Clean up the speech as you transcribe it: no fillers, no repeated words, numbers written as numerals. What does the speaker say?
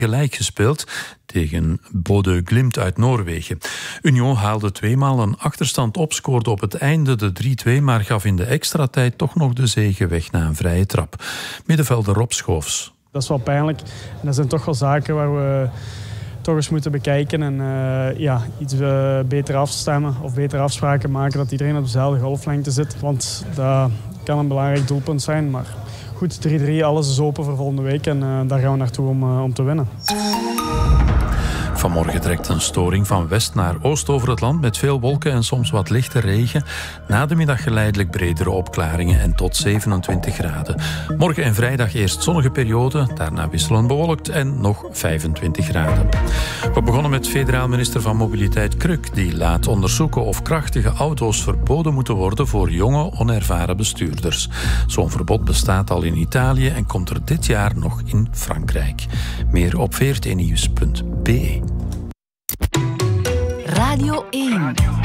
gelijk gespeeld tegen Bodø Glimt uit Noorwegen. Union haalde 2 maal een achterstand op, scoorde op het einde de 3-2, maar gaf in de extra tijd toch nog de zege weg na een vrije trap. Middenvelder Rob Schoofs. Dat is wel pijnlijk. En dat zijn toch wel zaken waar we toch eens moeten bekijken en iets beter afstemmen of betere afspraken maken, dat iedereen op dezelfde golflengte zit. Want dat kan een belangrijk doelpunt zijn, maar goed, 3-3, alles is open voor volgende week en daar gaan we naartoe om te winnen. Vanmorgen trekt een storing van west naar oost over het land met veel wolken en soms wat lichte regen. Na de middag geleidelijk bredere opklaringen en tot 27 graden. Morgen en vrijdag eerst zonnige periode, daarna wisselend bewolkt en nog 25 graden. We begonnen met federaal minister van Mobiliteit Kruk, die laat onderzoeken of krachtige auto's verboden moeten worden voor jonge, onervaren bestuurders. Zo'n verbod bestaat al in Italië en komt er dit jaar nog in Frankrijk. Meer op 14nieuws.be. Radio 1.